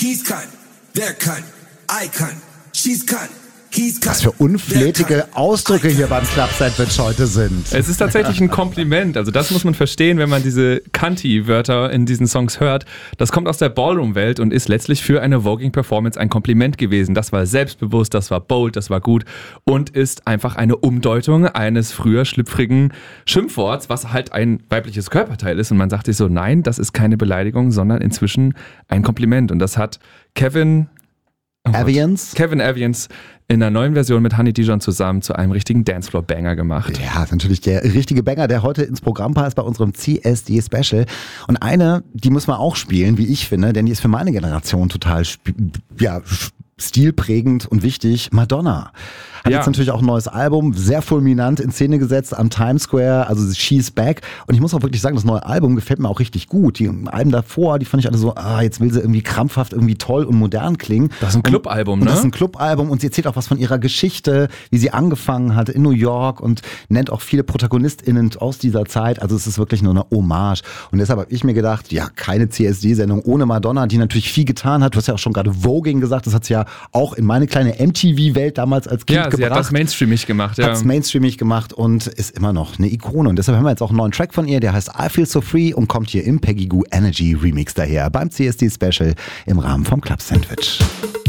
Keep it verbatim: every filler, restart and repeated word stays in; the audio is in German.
he's cut, they're cut, I cut, she's cut. Was für unflätige Ausdrücke hier beim Club-Sandwich heute sind. Es ist tatsächlich ein Kompliment. Also das muss man verstehen, wenn man diese Cunty-Wörter in diesen Songs hört. Das kommt aus der Ballroom-Welt und ist letztlich für eine Voguing-Performance ein Kompliment gewesen. Das war selbstbewusst, das war bold, das war gut und ist einfach eine Umdeutung eines früher schlüpfrigen Schimpfworts, was halt ein weibliches Körperteil ist. Und man sagt sich so, nein, das ist keine Beleidigung, sondern inzwischen ein Kompliment. Und das hat Kevin... Oh Aviance? Kevin Aviance in der neuen Version mit Honey Dijon zusammen zu einem richtigen Dancefloor-Banger gemacht. Ja, natürlich der richtige Banger, der heute ins Programm passt bei unserem C S D-Special. Und eine, die muss man auch spielen, wie ich finde, denn die ist für meine Generation total sp- ja, stilprägend und wichtig. Madonna. Hat ja. jetzt natürlich auch ein neues Album, sehr fulminant in Szene gesetzt am Times Square, also She's Back. Und ich muss auch wirklich sagen, das neue Album gefällt mir auch richtig gut. Die Alben davor, die fand ich alle so, ah, jetzt will sie irgendwie krampfhaft, irgendwie toll und modern klingen. Das ist ein Clubalbum, ne? Das ist ein Clubalbum und sie erzählt auch was von ihrer Geschichte, wie sie angefangen hat in New York und nennt auch viele ProtagonistInnen aus dieser Zeit. Also es ist wirklich nur eine Hommage. Und deshalb habe ich mir gedacht, ja, keine C S D-Sendung ohne Madonna, die natürlich viel getan hat. Du hast ja auch schon gerade Voging gesagt, das hat sie ja auch in meine kleine M T V-Welt damals als Kind ja, gebracht. Sie hat das mainstreamig gemacht, ja. Hat es mainstreamig gemacht und ist immer noch eine Ikone. Und deshalb haben wir jetzt auch einen neuen Track von ihr, der heißt I Feel So Free und kommt hier im Peggy Gou Energy Remix daher beim C S D Special im Rahmen vom Club Sandwich.